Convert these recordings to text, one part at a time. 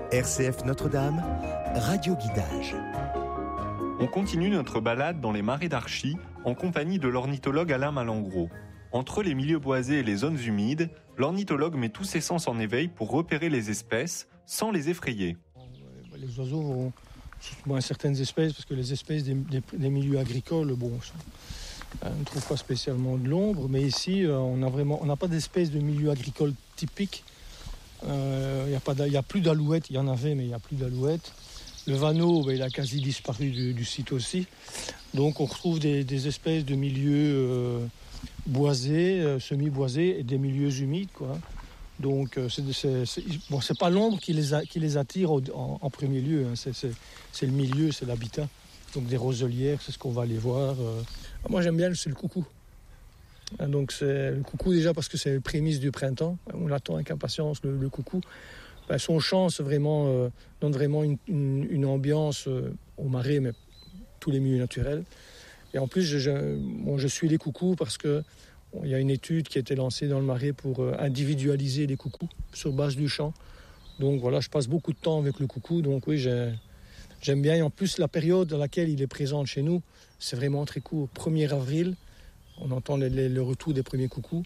RCF Notre-Dame, Radio Guidage. On continue notre balade dans les marais d'Archy en compagnie de l'ornithologue Alain Malengros. Entre les milieux boisés et les zones humides, l'ornithologue met tous ses sens en éveil pour repérer les espèces sans les effrayer. Les oiseaux vont moins certaines espèces, parce que les espèces des milieux agricoles, ne trouvent pas spécialement de l'ombre, mais ici on n'a pas d'espèces de milieu agricole typiques. Il n'y a plus d'alouettes, il y en avait, mais il n'y a plus d'alouettes. Le vanneau, il a quasi disparu du site aussi. Donc on retrouve des espèces de milieux boisés, semi-boisés, et des milieux humides, quoi. Donc c'est pas l'ombre qui les attire en premier lieu, hein. C'est le milieu, c'est l'habitat. Donc des roselières, c'est ce qu'on va aller voir. Moi j'aime bien, c'est le coucou. Donc c'est le coucou déjà parce que c'est le prémisse du printemps. On l'attend avec impatience, le coucou. Son chant donne vraiment une ambiance au marais, mais tous les milieux naturels. Et en plus, je suis les coucous parce que il y a une étude qui a été lancée dans le marais pour individualiser les coucous sur base du chant. Donc voilà, je passe beaucoup de temps avec le coucou. Donc oui, j'aime bien. Et en plus, la période dans laquelle il est présent chez nous, c'est vraiment très court. 1er avril, on entend le retour des premiers coucous.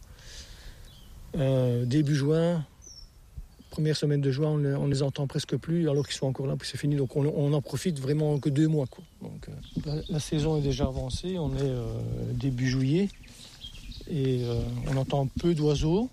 Début juin, première semaine de juin, on les entend presque plus, alors qu'ils sont encore là, puis c'est fini. Donc on en profite vraiment que 2 mois, quoi. Donc la saison est déjà avancée, on est début juillet. Et on entend peu d'oiseaux,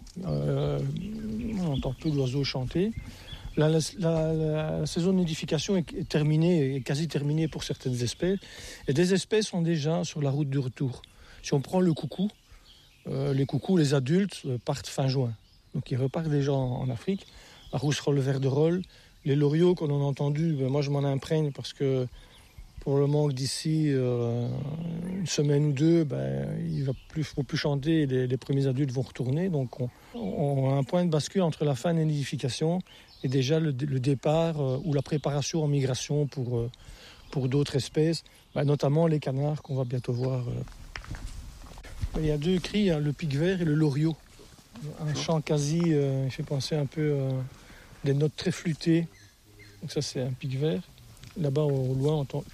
chanter. La saison de nidification est terminée, est quasi terminée pour certaines espèces. Et des espèces sont déjà sur la route du retour. Si on prend le coucou, les coucous, les adultes partent fin juin. Donc ils repartent déjà en Afrique. La rousserolle verderolle, les loriots qu'on a entendus, moi je m'en imprègne parce que pour le manque d'ici une semaine ou deux, il ne faut plus chanter et les premiers adultes vont retourner. Donc on a un point de bascule entre la fin de la nidification et déjà le départ ou la préparation en migration pour d'autres espèces, notamment les canards qu'on va bientôt voir. Il y a 2 cris, le pic-vert et le loriot. Un chant quasi, il fait penser un peu des notes très flûtées. Donc ça c'est un pic-vert. Là-bas au loin on entend...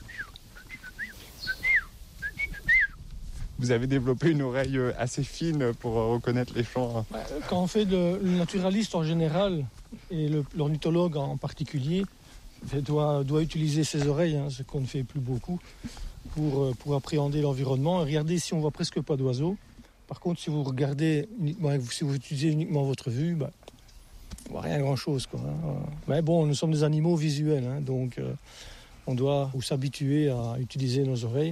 Vous avez développé une oreille assez fine pour reconnaître les chants. Quand on fait le naturaliste en général, et l'ornithologue en particulier, doit utiliser ses oreilles, ce qu'on ne fait plus beaucoup, pour appréhender l'environnement. Regardez, ici on voit presque pas d'oiseaux. Par contre, si vous regardez, si vous utilisez uniquement votre vue, on voit rien grand-chose, quoi. Mais bon, nous sommes des animaux visuels, donc on doit s'habituer à utiliser nos oreilles.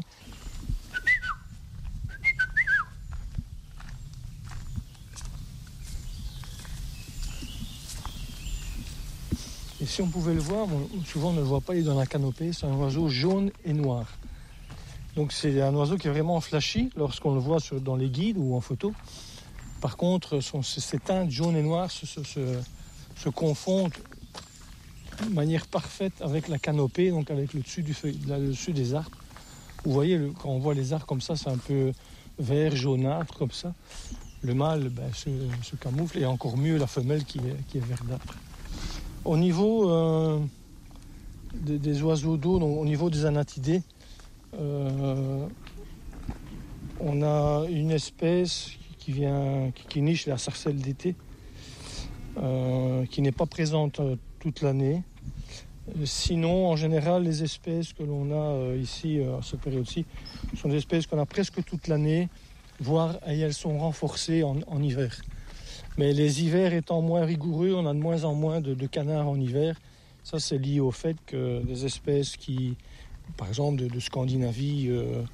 Et si on pouvait le voir, souvent on ne le voit pas, il est dans la canopée, c'est un oiseau jaune et noir. Donc c'est un oiseau qui est vraiment flashy lorsqu'on le voit dans les guides ou en photo. Par contre, ces teintes jaune et noir se confondent de manière parfaite avec la canopée, donc avec le dessus des arbres. Vous voyez, quand on voit les arbres comme ça, c'est un peu vert, jaunâtre comme ça. Le mâle se camoufle et encore mieux la femelle qui est verdâtre. Au niveau des oiseaux d'eau, donc au niveau des anatidés, on a une espèce qui niche la sarcelle d'été, qui n'est pas présente toute l'année. Sinon, en général, les espèces que l'on a ici, à cette période-ci, sont des espèces qu'on a presque toute l'année, voire elles sont renforcées en hiver. Mais les hivers étant moins rigoureux, on a de moins en moins de canards en hiver. Ça, c'est lié au fait que des espèces qui, par exemple, de Scandinavie,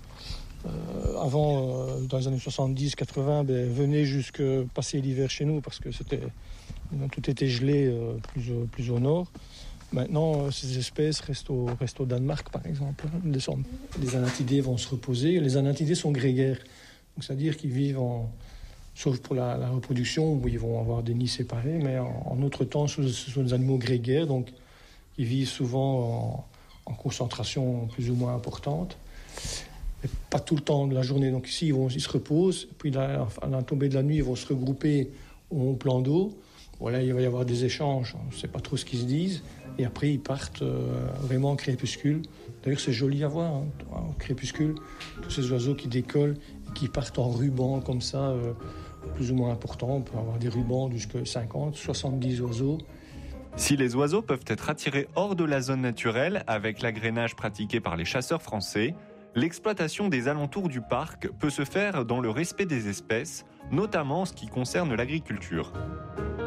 avant, dans les années 70-80, venaient jusque passer l'hiver chez nous parce que tout était gelé plus au nord. Maintenant, ces espèces restent au Danemark, par exemple. Les anatidés vont se reposer. Les anatidés sont grégaires. Donc, c'est-à-dire qu'ils vivent sauf pour la reproduction, où ils vont avoir des nids séparés, mais en autre temps, ce sont des animaux grégaires, donc ils vivent souvent en concentration plus ou moins importante. Et pas tout le temps de la journée. Donc ici, ils se reposent, puis à la tombée de la nuit, ils vont se regrouper au plan d'eau. Voilà, il va y avoir des échanges, on ne sait pas trop ce qu'ils se disent. Et après, ils partent vraiment en crépuscule. D'ailleurs, c'est joli à voir, au crépuscule. Tous ces oiseaux qui décollent et qui partent en ruban comme ça, plus ou moins important. On peut avoir des rubans jusqu'à 50, 70 oiseaux. Si les oiseaux peuvent être attirés hors de la zone naturelle avec l'agrainage pratiqué par les chasseurs français, l'exploitation des alentours du parc peut se faire dans le respect des espèces, notamment en ce qui concerne l'agriculture.